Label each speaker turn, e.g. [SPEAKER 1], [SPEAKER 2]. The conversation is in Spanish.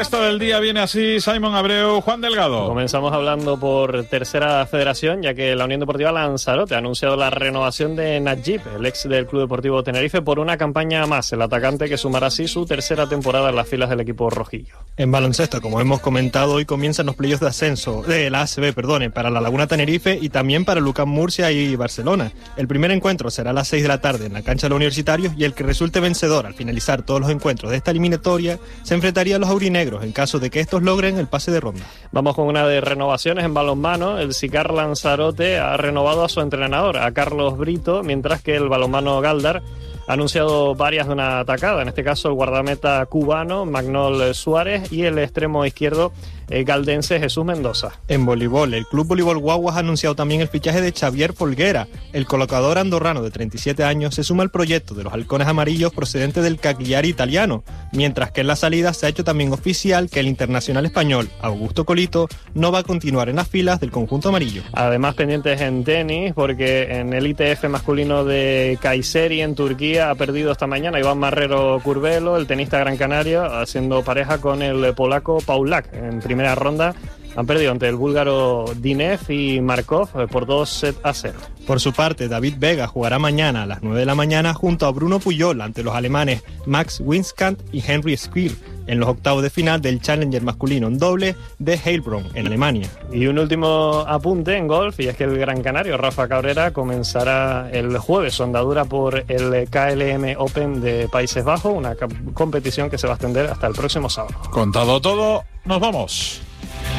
[SPEAKER 1] Esto del día viene así, Simon Abreu, Juan Delgado.
[SPEAKER 2] Comenzamos hablando por tercera federación, ya que la Unión Deportiva Lanzarote ha anunciado la renovación de Najib, el ex del Club Deportivo Tenerife, por una campaña más. El atacante que sumará así su tercera temporada en las filas del equipo rojillo.
[SPEAKER 3] En baloncesto, como hemos comentado, hoy comienzan los playoffs de ascenso de la ACB, para la Laguna Tenerife y también para Lucán Murcia y Barcelona. El primer encuentro será a las 6 de la tarde en la cancha de los Universitarios y el que resulte vencedor al finalizar todos los encuentros de esta eliminatoria se enfrentaría a los aurinegros en caso de que estos logren el pase de ronda.
[SPEAKER 2] Vamos con una de renovaciones en balonmano. El Sicar Lanzarote ha renovado a su entrenador, a Carlos Brito, mientras que el balonmano Galdar ha anunciado varias de una atacada, en este caso el guardameta cubano Magnol Suárez y el extremo izquierdo galdense Jesús Mendoza.
[SPEAKER 3] En voleibol, el Club Voleibol Guaguas ha anunciado también el fichaje de Xavier Folguera. El colocador andorrano de 37 años se suma al proyecto de los halcones amarillos procedente del Cagliari italiano, mientras que en la salida se ha hecho también oficial que el internacional español Augusto Colito no va a continuar en las filas del conjunto amarillo.
[SPEAKER 2] Además, pendientes en tenis, porque en el ITF masculino de Kayseri en Turquía ha perdido esta mañana Iván Marrero Curvelo, el tenista gran canario, haciendo pareja con el polaco Paulak. En primera ronda han perdido ante el búlgaro Dinev y Markov por 2-0.
[SPEAKER 3] Por su parte, David Vega jugará mañana a las 9 de la mañana junto a Bruno Puyol ante los alemanes Max Winskant y Henry Skir en los octavos de final del Challenger masculino en doble de Heilbronn, en Alemania.
[SPEAKER 2] Y un último apunte en golf, y es que el gran canario Rafa Cabrera comenzará el jueves su andadura por el KLM Open de Países Bajos, una competición que se va a extender hasta el próximo sábado.
[SPEAKER 1] Contado todo, nos vamos.